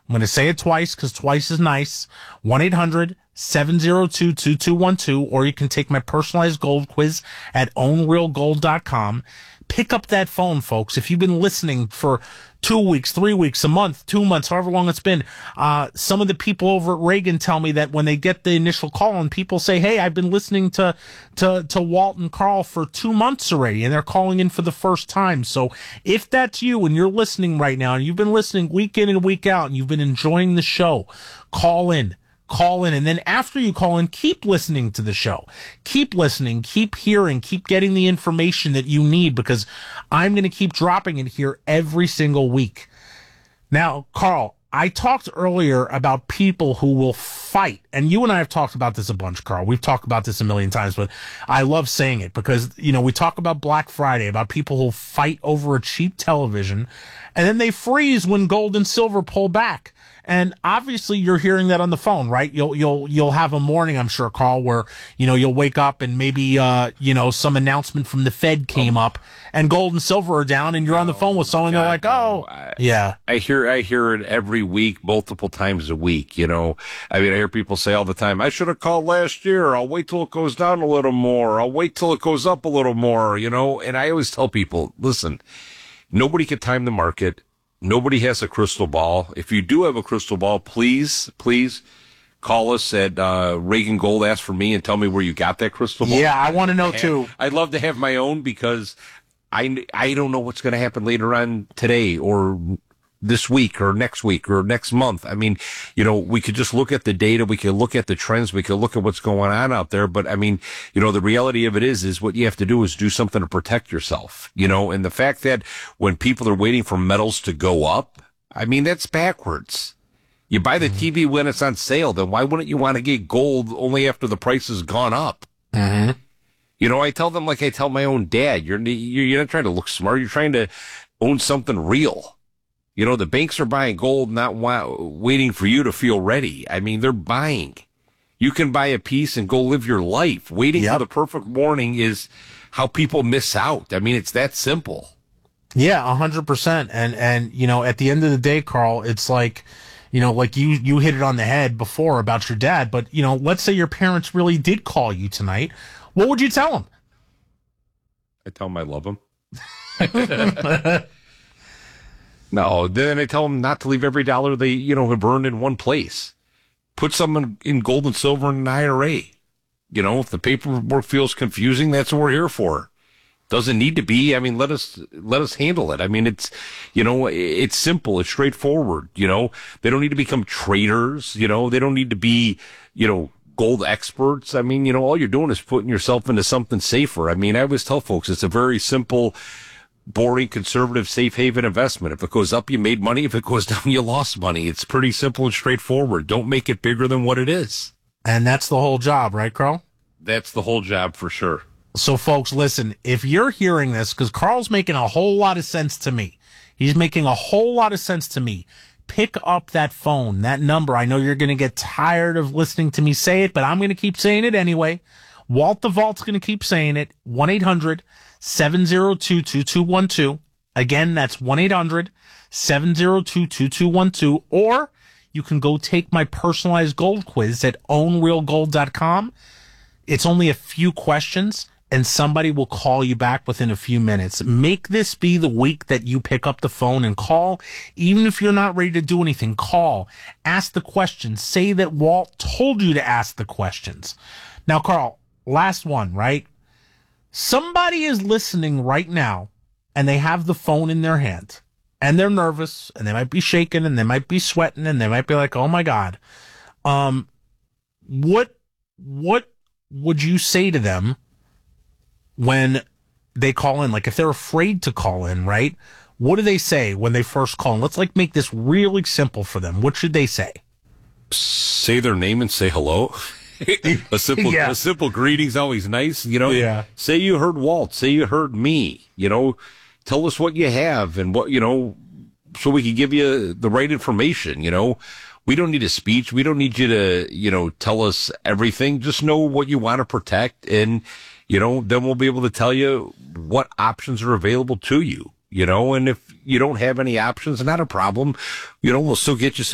I'm going to say it twice because twice is nice. 1-800-702-2212, or you can take my personalized gold quiz at ownrealgold.com. Pick up that phone, folks. If you've been listening for 2 weeks, 3 weeks, a month, 2 months, however long it's been, some of the people over at Reagan tell me that when they get the initial call and people say, hey, I've been listening to Walt and Carl for 2 months already, and they're calling in for the first time. So if that's you and you're listening right now and you've been listening week in and week out and you've been enjoying the show, call in. And then after you call in, keep listening to the show. Keep listening, keep hearing, keep getting the information that you need, because I'm going to keep dropping it here every single week. Now, Carl, I talked earlier about people who will fight, and you and I have talked about this a bunch, Carl. We've talked about this a million times, but I love saying it because, we talk about Black Friday, about people who fight over a cheap television, and then they freeze when gold and silver pull back. And obviously you're hearing that on the phone, right? You'll have a morning, I'm sure, Carl, where, you'll wake up and maybe, some announcement from the Fed came up and gold and silver are down, and you're on the phone with someone. They're like, yeah. I hear it every week, multiple times a week. I hear people say all the time, I should have called last year. I'll wait till it goes down a little more. I'll wait till it goes up a little more, and I always tell people, listen, nobody can time the market. Nobody has a crystal ball. If you do have a crystal ball, please call us at Reagan Gold. Ask for me and tell me where you got that crystal ball. Yeah, I want to know too. I'd love to have my own, because I don't know what's going to happen later on today or this week or next month. We could just look at the data. We could look at the trends. We could look at what's going on out there. But the reality of it is what you have to do is do something to protect yourself, and the fact that when people are waiting for metals to go up, that's backwards. You buy the TV when it's on sale, then why wouldn't you want to get gold only after the price has gone up? Mm-hmm. I tell them like I tell my own dad, you're not trying to look smart. You're trying to own something real. The banks are buying gold, not waiting for you to feel ready. They're buying. You can buy a piece and go live your life. Waiting for the perfect morning is how people miss out. It's that simple. Yeah, 100%. And at the end of the day, Carl, it's like, like you hit it on the head before about your dad, but, let's say your parents really did call you tonight. What would you tell them? I tell them I love them. No, then I tell them not to leave every dollar they, have earned in one place. Put some in gold and silver in an IRA. If the paperwork feels confusing, that's what we're here for. Doesn't need to be. Let us handle it. It's, it's simple. It's straightforward. They don't need to become traders. They don't need to be, gold experts. All you're doing is putting yourself into something safer. I always tell folks it's a very simple, boring, conservative, safe haven investment. If it goes up, you made money. If it goes down, you lost money. It's pretty simple and straightforward. Don't make it bigger than what it is. And that's the whole job, right, Carl? That's the whole job for sure. So, folks, listen, if you're hearing this, because Carl's making a whole lot of sense to me. He's making a whole lot of sense to me. Pick up that phone, that number. I know you're going to get tired of listening to me say it, but I'm going to keep saying it anyway. Walt the Vault's going to keep saying it. 1-800-702-2212. Again, that's 1-800-702-2212. Or you can go take my personalized gold quiz at ownrealgold.com. It's only a few questions, and somebody will call you back within a few minutes. Make this be the week that you pick up the phone and call. Even if you're not ready to do anything, call. Ask the questions. Say that Walt told you to ask the questions. Now, Carl, last one, right? Somebody is listening right now, and they have the phone in their hand, and they're nervous, and they might be shaking, and they might be sweating, and they might be like, oh, my God. What would you say to them when they call in? Like, if they're afraid to call in, right? What do they say when they first call in? Let's make this really simple for them. What should they say? Say their name and say hello. A simple greeting's always nice, Yeah. Say you heard Walt, say you heard me, tell us what you have and what, so we can give you the right information, We don't need a speech. We don't need you to, tell us everything. Just know what you want to protect. And, then we'll be able to tell you what options are available to you, and if you don't have any options, not a problem. We'll still get you some